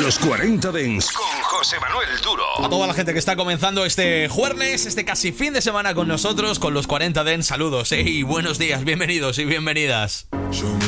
Los 40 Dents con José Manuel Duro. A toda la gente que está comenzando este jueves, este casi fin de semana con nosotros, con los 40 Dents, saludos y buenos días, bienvenidos y bienvenidas.